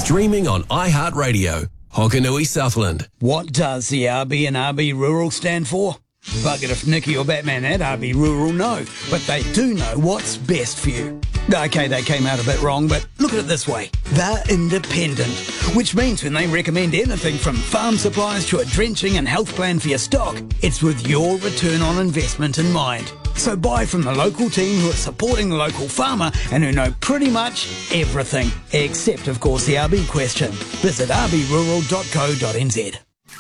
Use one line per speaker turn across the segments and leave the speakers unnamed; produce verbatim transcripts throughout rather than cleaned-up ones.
Streaming on iHeartRadio. Hokanui Southland.
What does the R B and R B Rural stand for? Bugger if Nicky or Batman at R B Rural know, but they do know what's best for you. Okay, they came out a bit wrong, but look at it this way. They're independent, which means when they recommend anything from farm supplies to a drenching and health plan for your stock, it's with your return on investment in mind. So buy from the local team who are supporting the local farmer and who know pretty much everything, except, of course, the R B question. Visit r b rural dot co dot n z.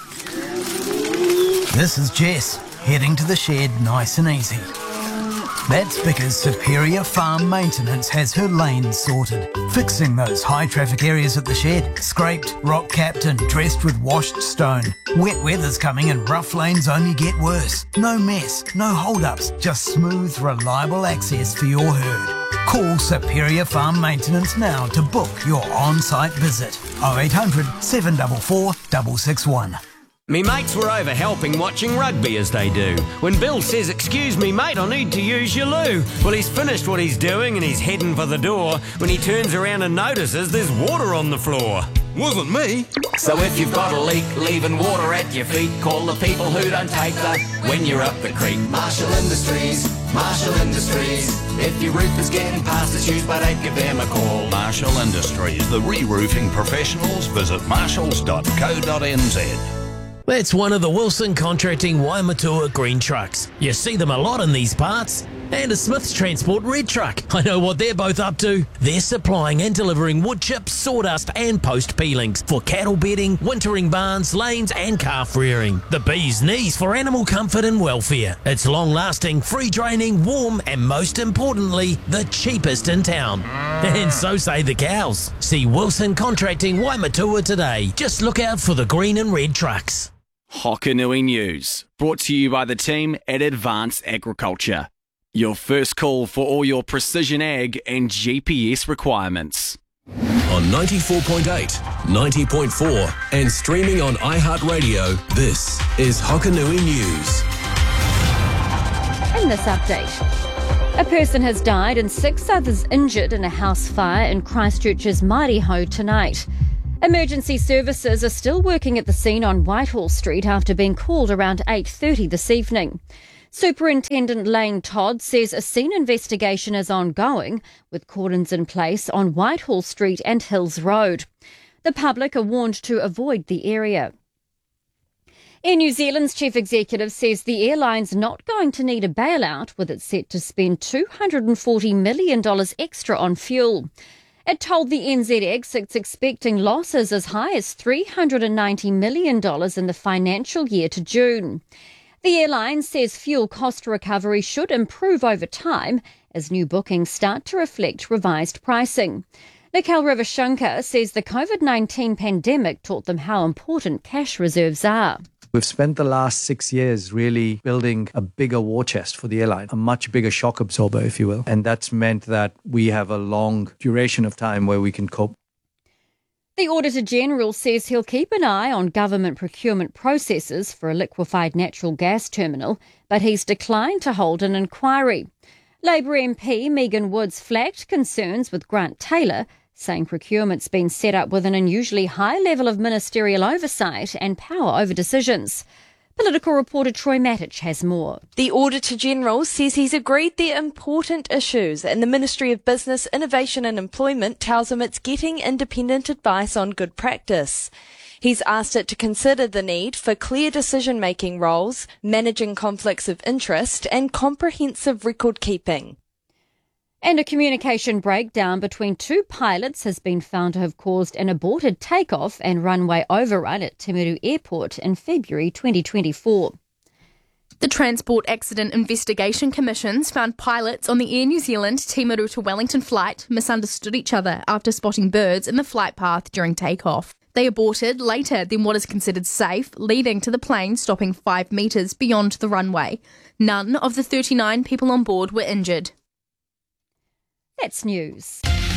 This is Jess, heading to the shed nice and easy. That's because Superior Farm Maintenance has her lanes sorted, fixing those high traffic areas at the shed, scraped, rock capped and dressed with washed stone. Wet weather's coming and rough lanes only get worse. No mess, no hold-ups, just smooth, reliable access for your herd. Call Superior Farm Maintenance now to book your on-site visit. oh eight hundred, seven four four, six six one.
Me mates were over helping watching rugby as they do. When Bill says, "Excuse me mate, I need to use your loo." Well, he's finished what he's doing and he's heading for the door when he turns around and notices there's water on the floor.
Wasn't me.
So if you've got a leak, leaving water at your feet, call the people who don't take that when you're up the creek. Marshall Industries, Marshall Industries. If your roof is getting past its use, but ain't, give them a call.
Marshall Industries, the re-roofing professionals. Visit marshalls dot co dot n z.
That's one of the Wilson Contracting Waimatua green trucks. You see them a lot in these parts. And a Smith's Transport red truck. I know what they're both up to. They're supplying and delivering wood chips, sawdust and post peelings for cattle bedding, wintering barns, lanes and calf rearing. The bee's knees for animal comfort and welfare. It's long lasting, free draining, warm and most importantly, the cheapest in town. And so say the cows. See Wilson Contracting Waimatua today. Just look out for the green and red trucks.
Hokanui News, brought to you by the team at Advanced Agriculture. Your first call for all your precision ag and G P S requirements.
On ninety-four point eight, ninety point four and streaming on iHeartRadio, this is Hokanui News.
In this update, a person has died and six others injured in a house fire in Christchurch's Mariho tonight. Emergency services are still working at the scene on Whitehall Street after being called around eight thirty this evening. Superintendent Lane Todd says a scene investigation is ongoing, with cordons in place on Whitehall Street and Hills Road. The public are warned to avoid the area. Air New Zealand's chief executive says the airline's not going to need a bailout, with it set to spend two hundred forty million dollars extra on fuel. It told the N Z X it's expecting losses as high as three hundred ninety million dollars in the financial year to June. The airline says fuel cost recovery should improve over time as new bookings start to reflect revised pricing. Nikhil Ravashankar says the COVID nineteen pandemic taught them how important cash reserves are.
We've spent the last six years really building a bigger war chest for the airline, a much bigger shock absorber, if you will. And that's meant that we have a long duration of time where we can cope.
The Auditor-General says he'll keep an eye on government procurement processes for a liquefied natural gas terminal, but he's declined to hold an inquiry. Labour M P Megan Woods flagged concerns with Grant Taylor, saying procurement's been set up with an unusually high level of ministerial oversight and power over decisions. Political reporter Troy Matic has more.
The Auditor-General says he's agreed they're important issues and the Ministry of Business, Innovation and Employment tells him it's getting independent advice on good practice. He's asked it to consider the need for clear decision-making roles, managing conflicts of interest and comprehensive record-keeping.
And a communication breakdown between two pilots has been found to have caused an aborted takeoff and runway overrun at Timaru Airport in February twenty twenty-four.
The Transport Accident Investigation Commissions found pilots on the Air New Zealand Timaru to Wellington flight misunderstood each other after spotting birds in the flight path during takeoff. They aborted later than what is considered safe, leading to the plane stopping five metres beyond the runway. None of the thirty-nine people on board were injured.
That's news.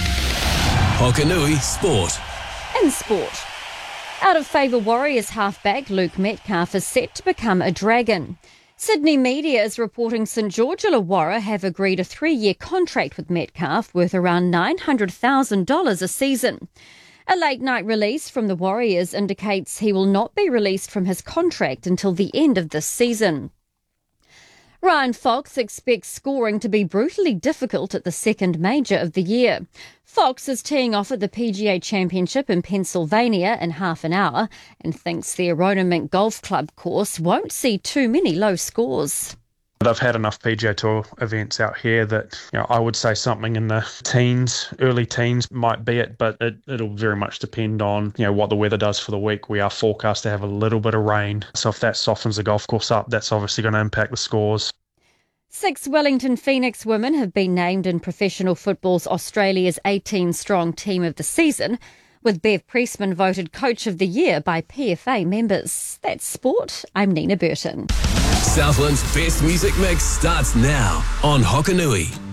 Hokanui Sport.
In sport, out of favour Warriors halfback Luke Metcalf is set to become a Dragon. Sydney media is reporting St George Illawarra have agreed a three-year contract with Metcalf worth around nine hundred thousand dollars a season. A late-night release from the Warriors indicates he will not be released from his contract until the end of this season. Ryan Fox expects scoring to be brutally difficult at the second major of the year. Fox is teeing off at the P G A Championship in Pennsylvania in half an hour and thinks the Aronimink Golf Club course won't see too many low scores.
They've had enough P G A Tour events out here that, you know, I would say something in the teens, early teens might be it, but it, it'll very much depend on, you know, what the weather does for the week. We are forecast to have a little bit of rain. So if that softens the golf course up, that's obviously going to impact the scores.
Six Wellington Phoenix women have been named in professional football's Australia's eighteen-strong team of the season, with Bev Priestman voted Coach of the Year by P F A members. That's sport. I'm Nina Burton.
Southland's best music mix starts now on Hokanui.